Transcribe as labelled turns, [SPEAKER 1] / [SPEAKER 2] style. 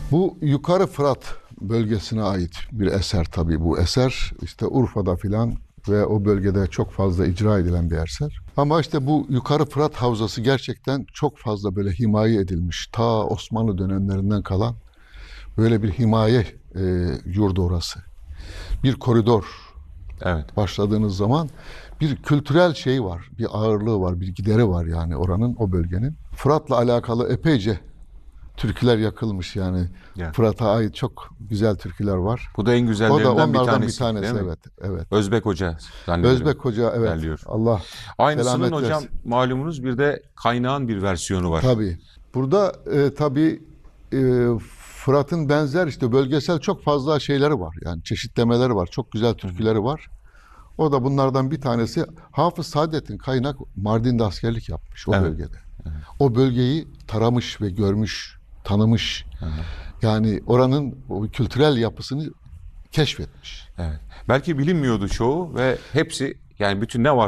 [SPEAKER 1] Bu Yukarı Fırat bölgesine ait bir eser tabii bu eser. İşte Urfa'da filan ve o bölgede çok fazla icra edilen bir eser. Ama işte bu Yukarı Fırat Havzası gerçekten çok fazla böyle himaye edilmiş. Ta Osmanlı dönemlerinden kalan böyle bir himaye yurdu orası. Bir koridor
[SPEAKER 2] Evet.
[SPEAKER 1] başladığınız zaman bir kültürel şey var, bir ağırlığı var, bir gideri var yani oranın, o bölgenin. Fırat'la alakalı epeyce türküler yakılmış yani.
[SPEAKER 2] Yani.
[SPEAKER 1] Fırat'a ait çok güzel türküler var.
[SPEAKER 2] Bu da en
[SPEAKER 1] O da
[SPEAKER 2] güzellerinden bir
[SPEAKER 1] onlardan bir
[SPEAKER 2] tanesi,
[SPEAKER 1] tanesi,
[SPEAKER 2] değil mi?
[SPEAKER 1] evet, evet.
[SPEAKER 2] Özbek Hoca zannederim.
[SPEAKER 1] Özbek Hoca, evet.
[SPEAKER 2] derliyor.
[SPEAKER 1] Allah
[SPEAKER 2] Aynısının
[SPEAKER 1] selamet
[SPEAKER 2] hocam
[SPEAKER 1] versin.
[SPEAKER 2] malumunuz bir de kaynağın bir versiyonu var.
[SPEAKER 1] Tabii. Burada tabii Fırat'ın benzer işte bölgesel çok fazla şeyleri var. Yani çeşitlemeleri var. Çok güzel türküleri var. O da bunlardan bir tanesi. Hafız Saadettin Kaynak Mardin'de askerlik yapmış o
[SPEAKER 2] Evet.
[SPEAKER 1] bölgede. O bölgeyi taramış ve görmüş, tanımış. Yani oranın o kültürel yapısını keşfetmiş.
[SPEAKER 2] Evet. Belki bilinmiyordu çoğu ve hepsi, yani bütün ne var